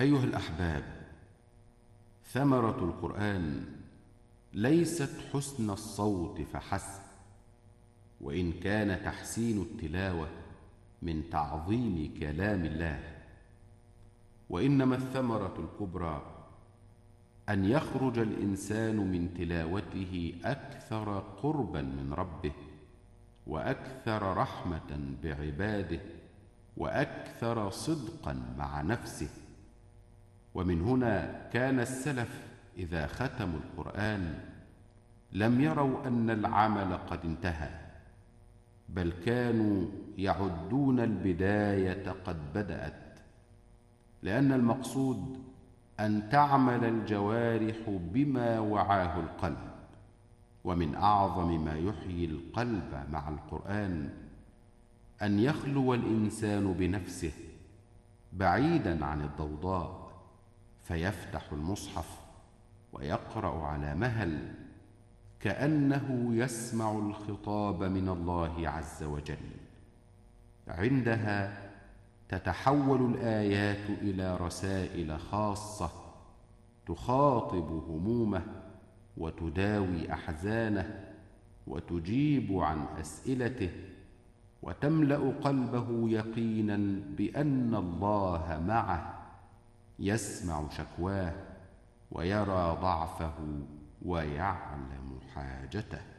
أيها الأحباب، ثمرة القرآن ليست حسن الصوت فحسب، وإن كان تحسين التلاوة من تعظيم كلام الله، وإنما الثمرة الكبرى أن يخرج الإنسان من تلاوته أكثر قربا من ربه، وأكثر رحمة بعباده، وأكثر صدقا مع نفسه. ومن هنا كان السلف إذا ختموا القرآن لم يروا أن العمل قد انتهى، بل كانوا يعدون البداية قد بدأت، لأن المقصود أن تعمل الجوارح بما وعاه القلب. ومن أعظم ما يحيي القلب مع القرآن أن يخلو الإنسان بنفسه بعيدا عن الضوضاء، فيفتح المصحف ويقرأ على مهل كأنه يسمع الخطاب من الله عز وجل. عندها تتحول الآيات إلى رسائل خاصة تخاطب همومه، وتداوي أحزانه، وتجيب عن أسئلته، وتملأ قلبه يقينا بأن الله معه، يسمع شكواه ويرى ضعفه ويعلم حاجته.